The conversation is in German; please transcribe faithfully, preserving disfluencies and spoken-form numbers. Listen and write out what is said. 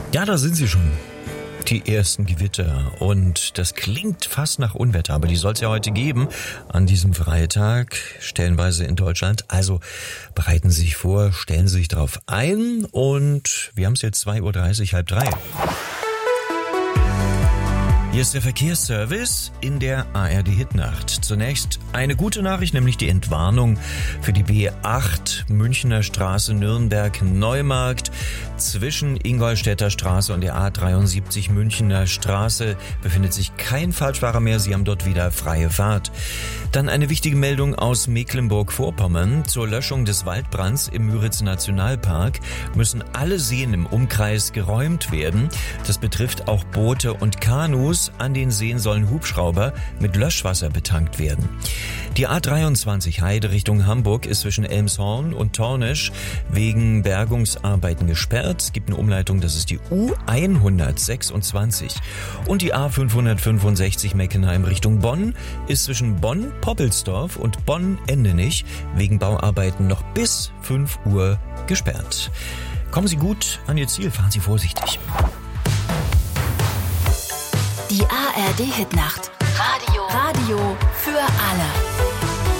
Ja, da sind sie schon. Die ersten Gewitter. Und das klingt fast nach Unwetter, aber die soll es ja heute geben an diesem Freitag, stellenweise in Deutschland. Also bereiten Sie sich vor, stellen Sie sich darauf ein und wir haben es jetzt zwei Uhr dreißig, halb drei. Hier ist der Verkehrsservice in der A R D-Hitnacht. Zunächst eine gute Nachricht, nämlich die Entwarnung für die B acht Münchner Straße Nürnberg-Neumarkt. Zwischen Ingolstädter Straße und der A dreiundsiebzig Münchner Straße befindet sich kein Falschfahrer mehr. Sie haben dort wieder freie Fahrt. Dann eine wichtige Meldung aus Mecklenburg-Vorpommern. Zur Löschung des Waldbrands im Müritz-Nationalpark müssen alle Seen im Umkreis geräumt werden. Das betrifft auch Boote und Kanus. An den Seen sollen Hubschrauber mit Löschwasser betankt werden. Die A dreiundzwanzig Heide Richtung Hamburg ist zwischen Elmshorn und Tornisch wegen Bergungsarbeiten gesperrt. Es gibt eine Umleitung, das ist die U hundertsechsundzwanzig. Und die A fünfhundertfünfundsechzig Meckenheim Richtung Bonn ist zwischen Bonn-Poppelsdorf und Bonn-Endenich wegen Bauarbeiten noch bis fünf Uhr gesperrt. Kommen Sie gut an Ihr Ziel, fahren Sie vorsichtig. Die A R D-Hitnacht. Radio. Radio für alle.